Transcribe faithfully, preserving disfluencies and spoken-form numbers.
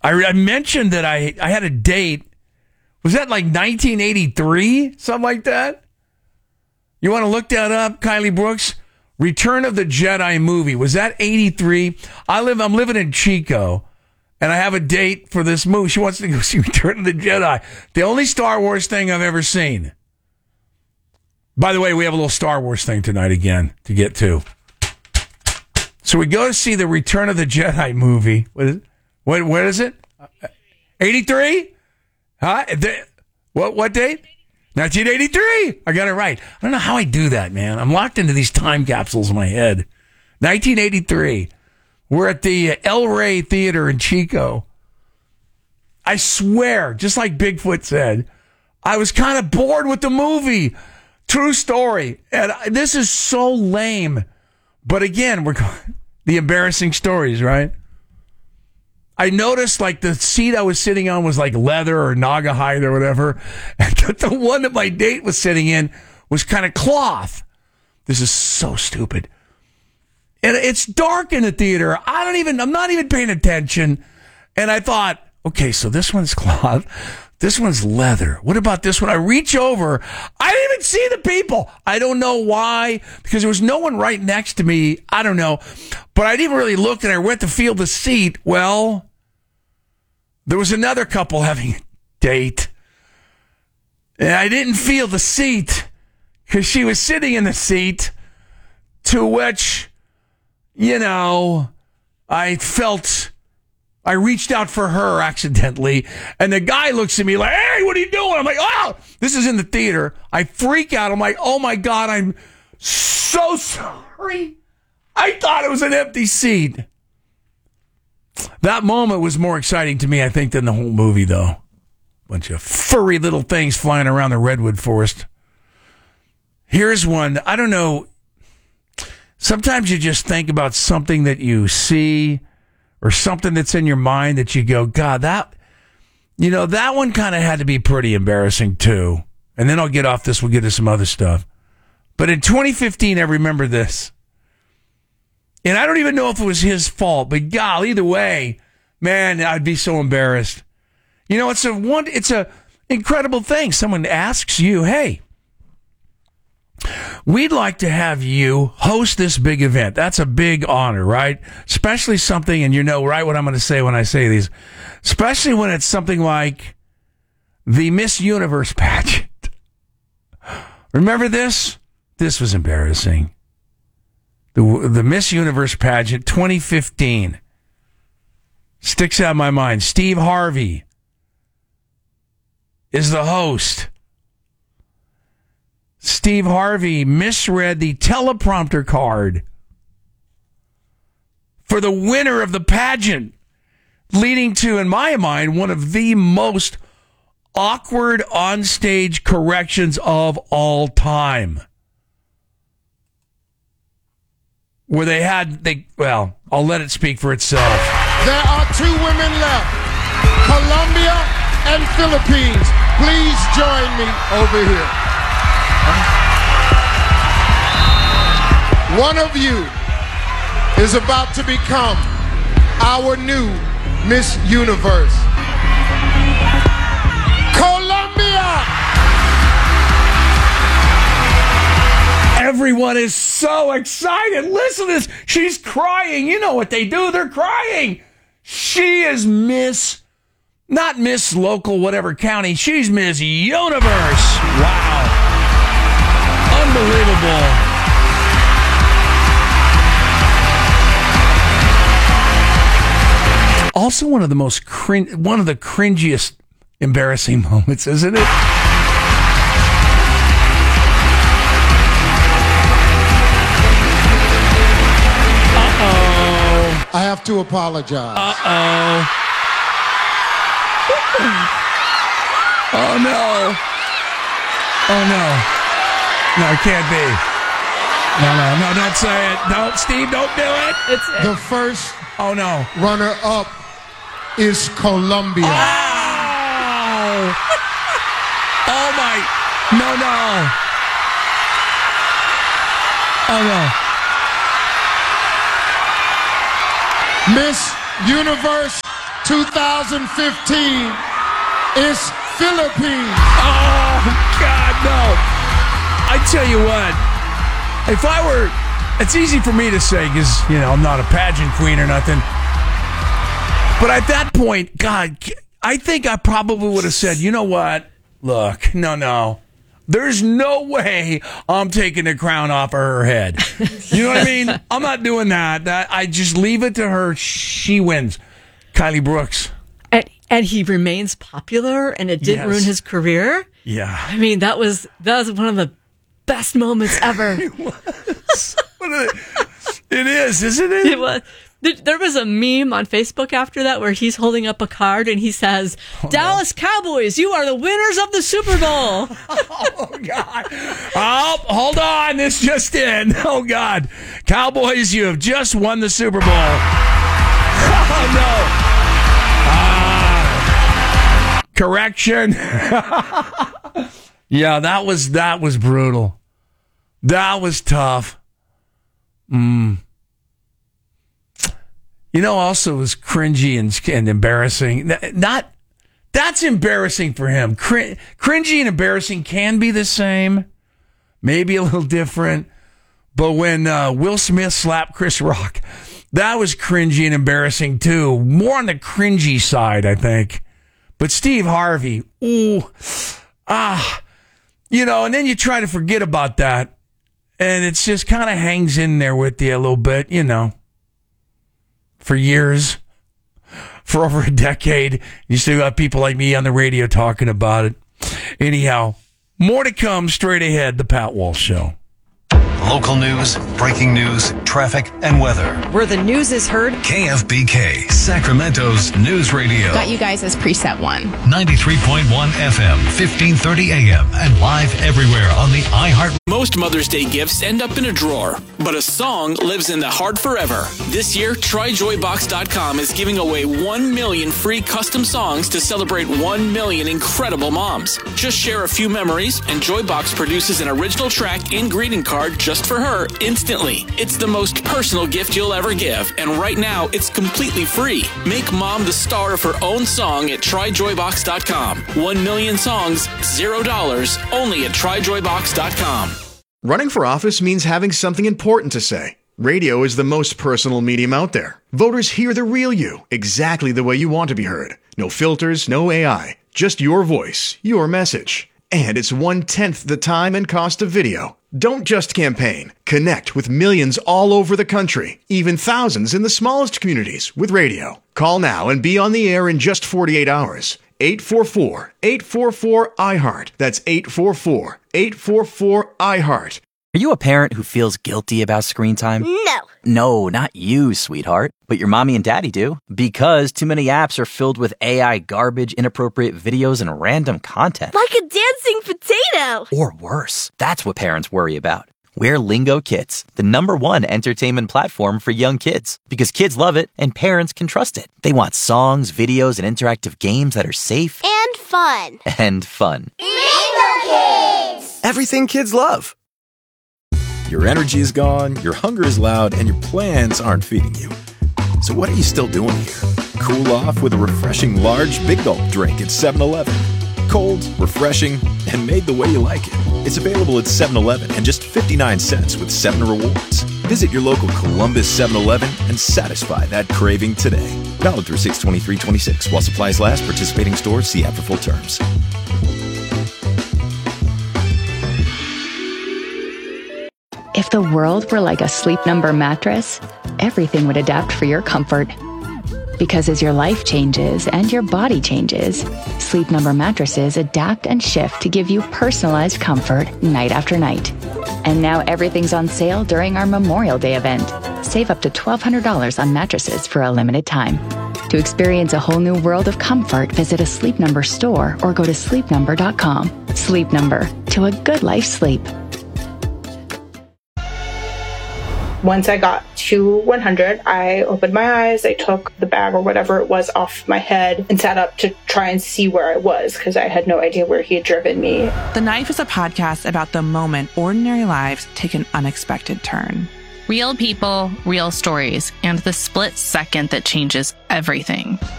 I, I mentioned that I, I had a date. Was that like nineteen eighty-three? Something like that? You want to look that up, Kylie Brooks? Return of the Jedi movie. Was that eighty-three? I live, I'm living in Chico, and I have a date for this movie. She wants to go see Return of the Jedi. The only Star Wars thing I've ever seen. By the way, we have a little Star Wars thing tonight again to get to. So we go to see the Return of the Jedi movie. What is it? What, what is it? eighty-three? Huh? The, what, what date? nineteen eighty-three. I got it right. I don't know how I do that, man. I'm locked into these time capsules in my head. nineteen eighty-three. We're at the El Rey Theater in Chico. I swear, just like Bigfoot said, I was kind of bored with the movie. True story. And this is so lame. But again, we're going, the embarrassing stories, right? I noticed like the seat I was sitting on was like leather or naga hide or whatever. And the one that my date was sitting in was kind of cloth. This is so stupid. And it's dark in the theater. I don't even, I'm not even paying attention. And I thought, okay, so this one's cloth. This one's leather. What about this one? I reach over. I didn't even see the people. I don't know why, because there was no one right next to me. I don't know. But I didn't really look, and I went to feel the seat. Well, there was another couple having a date. And I didn't feel the seat because she was sitting in the seat, to which, you know, I felt... I reached out for her accidentally, and the guy looks at me like, hey, what are you doing? I'm like, oh, this is in the theater. I freak out. I'm like, oh, my God, I'm so sorry. I thought it was an empty seat. That moment was more exciting to me, I think, than the whole movie, though. Bunch of furry little things flying around the redwood forest. Here's one. I don't know. Sometimes you just think about something that you see or something that's in your mind that you go, God, that, you know, that one kind of had to be pretty embarrassing too. And then I'll get off this. We'll get to some other stuff. But in twenty fifteen, I remember this. And I don't even know if it was his fault, but God, either way, man, I'd be so embarrassed. You know, it's a one, it's a incredible thing. Someone asks you, hey, we'd like to have you host this big event. That's a big honor, right? Especially something, and you know right what I'm going to say when I say these, especially when it's something like the Miss Universe pageant. Remember this? This was embarrassing. The, the Miss Universe pageant twenty fifteen sticks out in my mind. Steve Harvey is the host. Steve Harvey misread the teleprompter card for the winner of the pageant, leading to, in my mind, one of the most awkward onstage corrections of all time. Where they had, they well, I'll let it speak for itself. There are two women left, Colombia and Philippines. Please join me over here. One of you is about to become our new Miss Universe. Colombia! Everyone is so excited. Listen to this. She's crying. You know what they do. They're crying. She is Miss, not Miss Local, whatever county. She's Miss Universe. Wow. Unbelievable. Also, one of the most cring- one of the cringiest, embarrassing moments, isn't it? Uh-oh. I have to apologize. Uh-oh. Oh, no. Oh, no. No, it can't be. No, no, no, don't say it. Don't, Steve, don't do it. It's it. The first oh, no. runner-up is Colombia. Oh! Oh, my. No, no. Oh, no. Miss Universe two thousand fifteen is Philippines. Oh, God, no. I tell you what, if I were, it's easy for me to say because, you know, I'm not a pageant queen or nothing. But at that point, God, I think I probably would have said, you know what? Look, no, no. There's no way I'm taking the crown off of her head. You know what I mean? I'm not doing that. I just leave it to her. She wins. Kylie Brooks. And, and he remains popular, and it didn't Yes. ruin his career. Yeah. I mean, that was that was one of the best moments ever. It was. What are they- It is, isn't it? It was. There- There was a meme on Facebook after that where he's holding up a card and he says, Dallas Cowboys, you are the winners of the Super Bowl. Oh, God. Oh, hold on. This just in. Oh, God. Cowboys, you have just won the Super Bowl. Oh, no. Ah. Correction. Yeah, that was that was brutal. That was tough. Mm. You know, also was cringy and, and embarrassing. Not that's embarrassing for him. Cr- cringy and embarrassing can be the same, maybe a little different. But when uh, Will Smith slapped Chris Rock, that was cringy and embarrassing too. More on the cringy side, I think. But Steve Harvey, ooh, ah, you know, and then you try to forget about that, and it just kind of hangs in there with you a little bit, you know. For years, for over a decade, you still got people like me on the radio talking about it. Anyhow, more to come straight ahead, The Pat Walsh Show. Local news, breaking news, traffic, and weather. Where the news is heard. K F B K, Sacramento's news radio. Got you guys as preset one. ninety-three point one F M, fifteen thirty A M, and live everywhere on the iHeart. Most Mother's Day gifts end up in a drawer, but a song lives in the heart forever. This year, Try Joy Box dot com is giving away one million free custom songs to celebrate one million incredible moms. Just share a few memories, and Joybox produces an original track and greeting card just for her instantly. It's the most personal gift you'll ever give, and right now, it's completely free. Make mom the star of her own song at Try Joy Box dot com. One million songs, zero dollars, only at Try Joy Box dot com. Running for office means having something important to say. Radio is the most personal medium out there. Voters hear the real you, exactly the way you want to be heard. No filters, no A I, just your voice, your message. And it's one-tenth the time and cost of video. Don't just campaign. Connect with millions all over the country, even thousands in the smallest communities with radio. Call now and be on the air in just forty-eight hours. eight four four, eight four four, I heart. That's eight four four, eight four four, I heart. Are you a parent who feels guilty about screen time? No. No, not you, sweetheart. But your mommy and daddy do. Because too many apps are filled with A I garbage, inappropriate videos, and random content. Like a dancing potato. Or worse. That's what parents worry about. We're Lingo Kids, the number one entertainment platform for young kids. Because kids love it and parents can trust it. They want songs, videos, and interactive games that are safe. And fun. And fun. Lingo Kids! Everything kids love. Your energy is gone, your hunger is loud, and your plans aren't feeding you. So what are you still doing here? Cool off with a refreshing large Big Gulp drink at seven eleven. Cold, refreshing, and made the way you like it. It's available at seven eleven and just fifty-nine cents with seven rewards. Visit your local Columbus seven eleven and satisfy that craving today. Valid through six twenty-three twenty-six. While supplies last, participating stores see app for full terms. If the world were like a Sleep Number mattress, everything would adapt for your comfort. Because as your life changes and your body changes, Sleep Number mattresses adapt and shift to give you personalized comfort night after night. And now everything's on sale during our Memorial Day event. Save up to twelve hundred dollars on mattresses for a limited time. To experience a whole new world of comfort, visit a Sleep Number store or go to sleep number dot com. Sleep Number, to a good life sleep. Once I got to one hundred, I opened my eyes, I took the bag or whatever it was off my head and sat up to try and see where I was because I had no idea where he had driven me. The Knife is a podcast about the moment ordinary lives take an unexpected turn. Real people, real stories, and the split second that changes everything.